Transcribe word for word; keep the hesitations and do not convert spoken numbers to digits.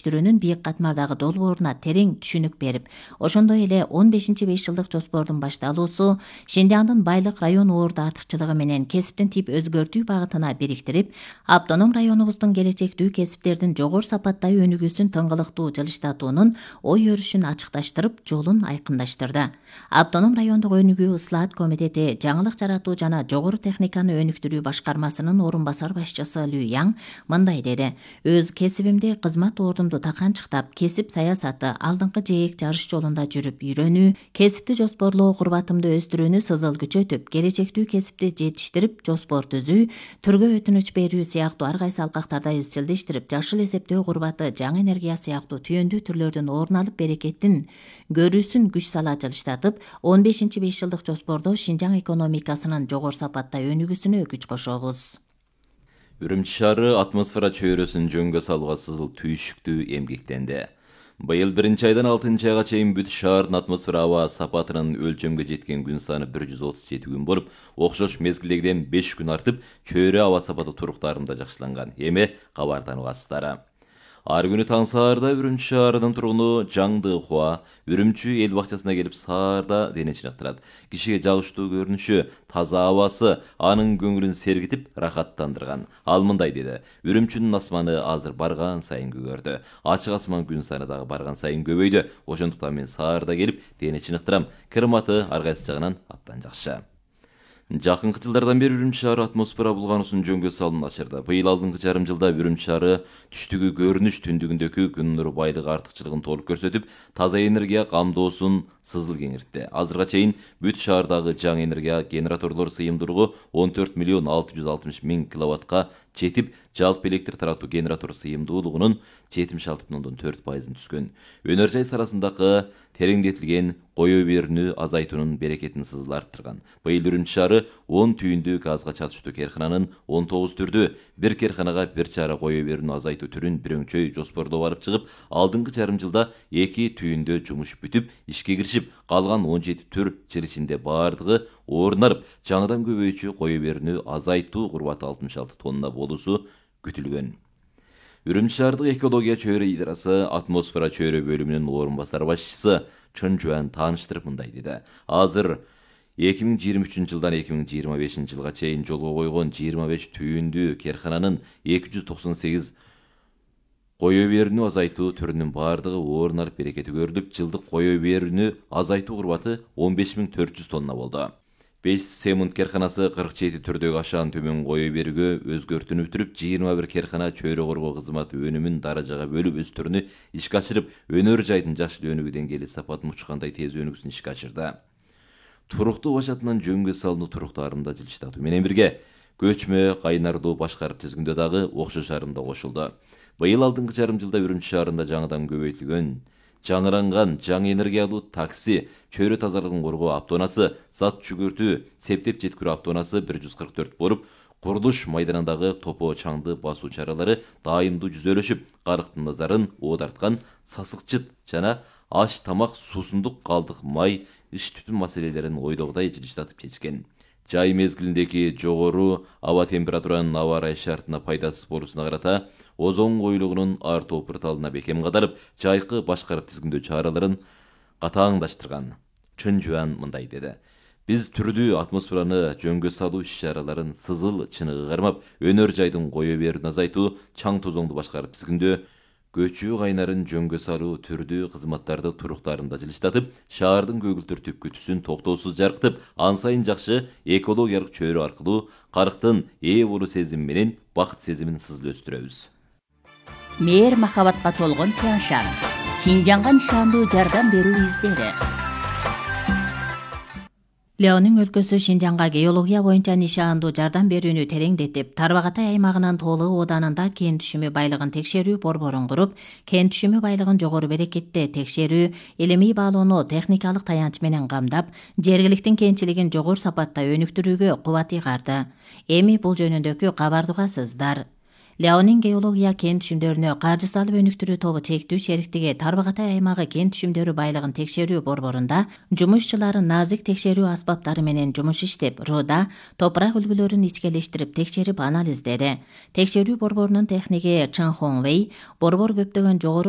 жетиштирүүнүн бийик катмардагы долбооруна терең түшүнүк берип, ошондой эле он бешинчи беш жылдык жоспордун башталуусу Шинжаңдын байлык район оорду артыкчылыгы менен кесиптин тип өзгөртүү багытына бириктирип, автоном районубуздун келечектүү кесиптердин жогору сапаттагы өнүгүүсүн тыңгылыктуу жылыштатуунун ой өрүшүн ачыкташтырып, жолун айкындаштырды. Автоном райондук өнүгүү ыслаат комитети жаңылык жаратуу жана жогору техниканы өнүктүрүү башкармасынын орун басар башчысы Лю Яң мындай деди: өз кесибимди, кызмат ордумду таканчыктап, кесип саясаты, алдыңкы жээк жарыш жолунда жүрүп үйрөнүү, кесипти жоспорлоо курбатымды өстүрүүнү сызыл күчөтүп, келечектүү кесипти жетиштирип, жоспор түзүү, түргө өтүнүч берүү сыяктуу ар кайсы алкактарда изчилдештирип, жашыл эсептөө курбаты, жаңы энергия сыяктуу түйүндүү түрлөрдүн орун алып берекеттин көрүүсүн күч сала жылыштатып, он бешинчи беш жылдык жоспордо Шинжаң экономикасынын жогору сапатта өнүгүүсүнө күч кошобуз. Үрүмчү шаары атмосфера чөйрөсүн жөнгө салууга сызыл түйшүктүү эмгектенди. Быйыл биринчи айдан алтынчы айга чейин бүт шаардын атмосфера аба сапатынын өлчөмгө жеткен күн саны бир жүз отуз жети күн болуп, окшош мезгилдегиден беш күн артып, чөйрө аба сапаты туруктарында жакшыланган. Эми кабардан угасыздар. Ар күнү таң саарда Үрүмчү шаарынын тургуну Жаңды Хуа Үрүмчү эл бакчасына келип саарда дене чыныктырат. Кишиге жагыштуу көрүнүшү, таза абасы анын көңүлүн сергитип, рахаттандырган. Ал мындай деди: Үрүмчүнүн асманы азыр барган сайын көгөрдү. Ачык асман күн саны дагы барган сайын көбөйдү. Ошондуктан мен саарда келип дене чыныктырам. Климаты ар кайсы жагынан абдан жакшы. Жакынкы жылдардан бери Үрүмчү шаары атмосфера булгануусунун жөнгө салуун ачырды. Быйыл алдыңкы жарым жылда Үрүмчү шаары түштүгү көрүнүш, түндүгүндөгү күн нуру байлыгы артыкчылыгын толук көрсөтүп, таза энергия камдоосун сызыл кеңиртти. Азырга чейин бүт шаардагы жаңы энергия генераторлор сыйымдуулугу он төрт миллион алты жүз алтымыш миң киловаттка жетип, жалпы электр таратуу генератор сыйымдуулугунун жетимиш алты бүтүн ондон төрт пайызын түзгөн. Өнөр жай сарасындагы тереңдетилген кое берүүнү азайтуунун берекетин сызыл арттырган. Быйыл Үрүмчү шаары он түйүндүү газга чатыштуу керкананын он тогуз түрдүү, бир керканага бир чара кое берүүнү азайтуу түрүн бирөңчөй жоспордоп алып чыгып, алдыңкы жарым жылда эки түйүндө жумуш бүтүп, ишке киришип, калган он жети түр жыл ичинде баардыгы орун алып, жаңыдан көбөйчү кое берүүнү азайтуу курбаты алтымыш алты тонна болуусу күтүлгөн. Үрүмчү шаардык экология чөйрө идарасы атмосфера чөйрө бөлүмүнүн орун басар башчысы Чын Жуан тааныштырып мындай деди: Азыр эки миң жыйырма үчүнчү жылдан эки миң жыйырма бешинчи жылга чейин жолго койгон жыйырма беш түйүндүү керкананын эки жүз токсон сегиз кое берүүнү азайтуу түрүнүн баардыгы орун алып берекети көрүлүп, жылдык кое берүүнү азайтуу курбаты он беш миң төрт жүз тонна болду. беш Семунд керканасы кырк жети түрдөгү ашаан төмөн кое берүүгө өзгөртүүнү бүтүрүп, жыйырма бир керкана чөйрө коргоо кызматы өнүмүн даражага бөлүп өз түрүнү ишке ашырып, өнөр жайдын жашыл өнүгүү деңгээли сапатын учкандай тез өнүгүүсүн ишке ашырды. Туруктуу башатынан жөнгө салынуу туруктарында жылыштатуу менен бирге көчмө кайнардуу башкарып тизгиндөө дагы окшош арымда кошулду. Быйыл алдыңкы жарым жылда Үрүмчү шаарында жаңыдан көбөйтүлгөн жаңыранган жаңы энергиялуу такси, чөйрө тазалыгын коргоо автоунасы, зат жүгүртүү, септеп жеткирүү автоунасы бир жүз кырк төрт болуп, курулуш майданындагы топо чаңды басуу чаралары дайымдуу жүзөлөшүп, карыктын назарын оодарткан сасык жыт жана аш тамак, суусундук калдык май, иш түтүн маселелерин ойдогудай жылыштатып чечкен. Жай мезгилиндеги жогору аба температуранын аба ырайы шартына пайдасыз болуусуна карата озон коюлугунун артуу пырталына бекем кадалып, жайкы башкарып тизгиндөө чараларын катааңдаштырган. Чын Жуан мындай деди: Биз түрдүү атмосфераны жөнгө салуу иш-чараларын сызыл чыныгы кармап, өнөр жайдын кое берүүнү азайтуу, чаң тозоңду башкарып тизгиндөө, көчүү кайнарын жөнгө салуу түрдүү кызматтарды туруктарында жылыштатып, шаардын көгүлтүр түпкүтүсүн токтоосуз жаркытып, ан сайын жакшы экологиялык чөйрө аркылуу карыктын ээ болуу сезими менен бакыт сезимин сызыл өстүрөбүз. Мээр махабатка толгон Тяншан, Шинжаңга нишандуу жардам берүү издери. Леонун өлкөсү Шинжаңга геология боюнча нишандуу жардам берүүнү тереңдетип, Тарбагатай аймагынын Тоолы ооданында кен түшүмү байлыгын текшерүү борборун куруп, кен түшүмү байлыгын жогору берекетте текшерүү, илимий баалоону техникалык таянч менен камдап, жергиликтин кенчилигин жогору сапатта өнүктүрүүгө кубат ыйгарды. Эми бул жөнүндөгү кабарды угасыздар. Леонин геология кен түшүмдөрүнө каржы салып өнүктүрүү тобу чектүү шериктиги Тарбагатай аймагы кен түшүмдөрү байлыгын текшерүү борборунда жумушчулары назик текшерүү аспаптары менен жумуш иштеп, рода, топурак үлгүлөрүн ичкелештирип текшерип анализдеди. Текшерүү борборунун техниги Чын Хон Вэй борбор көптөгөн жогору